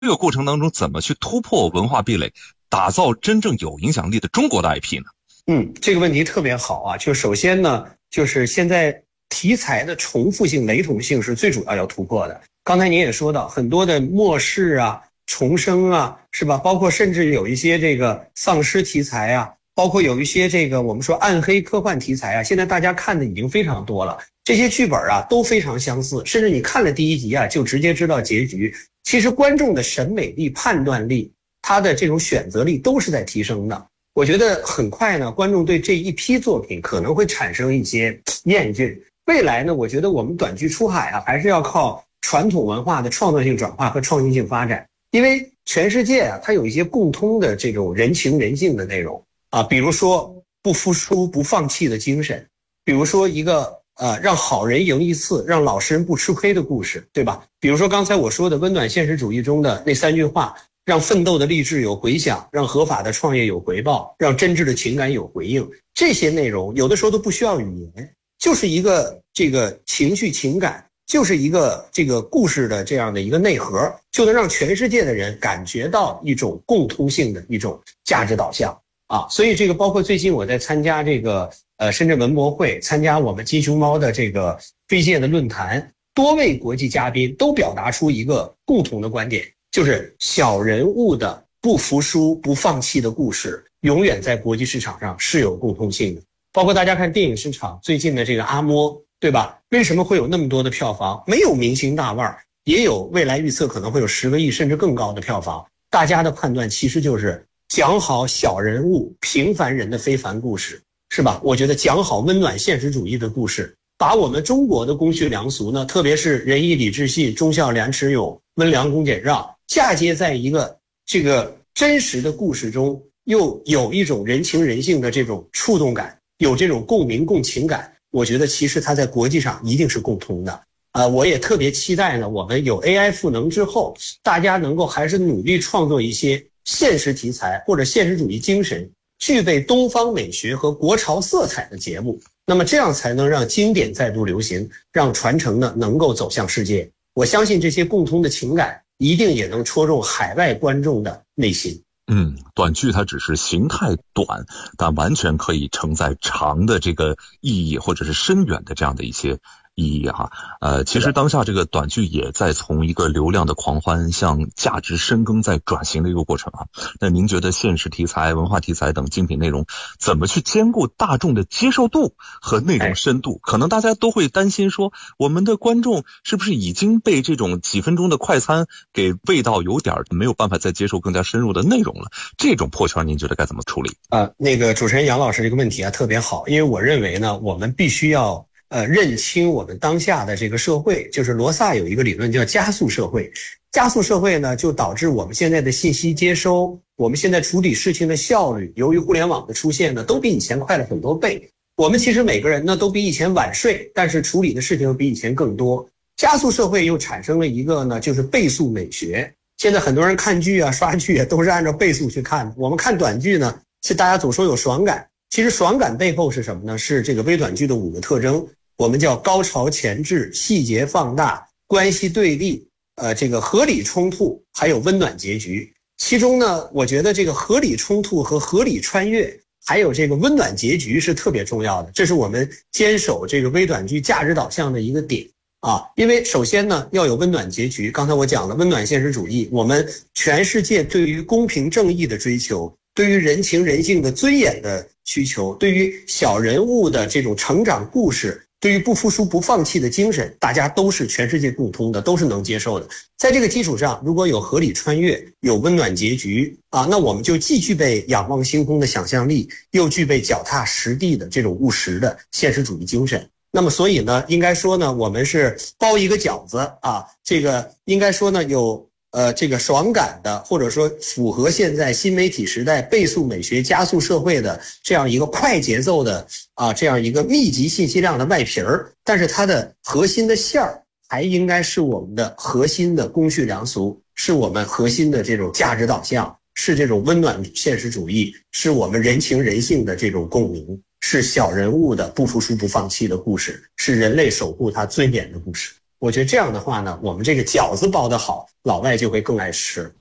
这个过程当中怎么去突破文化壁垒，打造真正有影响力的中国的 IP 呢？ 这个问题特别好啊。就首先呢，就是现在题材的重复性、雷同性是最主要突破的。刚才您也说到很多的末世啊、重生啊，是吧？包括甚至有一些这个丧尸题材啊，包括有一些这个我们说暗黑科幻题材啊，现在大家看的已经非常多了。这些剧本啊都非常相似，甚至你看了第一集啊就直接知道结局。其实观众的审美力、判断力，他的这种选择力都是在提升的。我觉得很快呢，观众对这一批作品可能会产生一些厌倦。未来呢，我觉得我们短剧出海啊，还是要靠传统文化的创造性转化和创新性发展。因为全世界啊，它有一些共通的这种人情人性的内容啊，比如说不服输、不放弃的精神，比如说一个让好人赢一次，让老实人不吃亏的故事，对吧？比如说刚才我说的温暖现实主义中的那3句话。让奋斗的励志有回响，让合法的创业有回报，让真挚的情感有回应。这些内容有的时候都不需要语言，就是一个这个情绪情感，就是一个这个故事的这样的一个内核，就能让全世界的人感觉到一种共通性的一种价值导向啊。所以这个包括最近我在参加这个深圳文博会，参加我们金熊猫的这个飞界的论坛，多位国际嘉宾都表达出一个共同的观点，就是小人物的不服输、不放弃的故事，永远在国际市场上是有共通性的。包括大家看电影市场最近的这个阿嬷，对吧？为什么会有那么多的票房？没有明星大腕，也有未来预测可能会有10个亿甚至更高的票房。大家的判断其实就是讲好小人物、平凡人的非凡故事，是吧？我觉得讲好温暖现实主义的故事，把我们中国的公序良俗呢，特别是仁义礼智信、忠孝廉耻勇、温良恭俭让，嫁接在一个这个真实的故事中，又有一种人情人性的这种触动感，有这种共鸣共情感，我觉得其实它在国际上一定是共通的。我也特别期待呢，我们有 AI 赋能之后，大家能够还是努力创作一些现实题材或者现实主义精神，具备东方美学和国潮色彩的节目，那么这样才能让经典再度流行，让传承呢能够走向世界。我相信这些共通的情感一定也能戳中海外观众的内心。 短剧它只是形态短，但完全可以承载长的这个意义，或者是深远的这样的一些意义哈。其实当下这个短剧也在从一个流量的狂欢向价值深耕在转型的一个过程啊。那您觉得现实题材、文化题材等精品内容怎么去兼顾大众的接受度和内容深度？可能大家都会担心说，我们的观众是不是已经被这种几分钟的快餐给喂到有点没有办法再接受更加深入的内容了？这种破圈您觉得该怎么处理？ 那个主持人杨老师这个问题啊特别好，因为我认为呢，我们必须要认清我们当下的这个社会，就是罗萨有一个理论叫加速社会。加速社会呢，就导致我们现在的信息接收，我们现在处理事情的效率，由于互联网的出现呢，都比以前快了很多倍。我们其实每个人呢都比以前晚睡，但是处理的事情比以前更多。加速社会又产生了一个呢，就是倍速美学。现在很多人看剧啊、刷剧啊，都是按照倍速去看的。我们看短剧呢，其实大家总说有爽感，其实爽感背后是什么呢？是这个微短剧的5个特征，我们叫高潮前置、细节放大、关系对立、这个合理冲突，还有温暖结局。其中呢，我觉得这个合理冲突和合理穿越，还有这个温暖结局是特别重要的，这是我们坚守这个微短剧价值导向的一个点。因为首先呢要有温暖结局，刚才我讲了温暖现实主义，我们全世界对于公平正义的追求，对于人情人性的尊严的需求，对于小人物的这种成长故事，对于不服输不放弃的精神，大家都是全世界共通的，都是能接受的。在这个基础上，如果有合理穿越，有温暖结局那我们就既具备仰望星空的想象力，又具备脚踏实地的这种务实的现实主义精神。那么所以呢，应该说呢，我们是包一个饺子这个应该说呢有这个爽感的，或者说符合现在新媒体时代倍速美学加速社会的这样一个快节奏的这样一个密集信息量的外皮儿，但是它的核心的馅儿还应该是我们的核心的公序良俗，是我们核心的这种价值导向，是这种温暖现实主义，是我们人情人性的这种共鸣，是小人物的不服输不放弃的故事，是人类守护他尊严的故事。 我觉得这样的话呢，我们这个饺子包得好，老外就会更爱吃。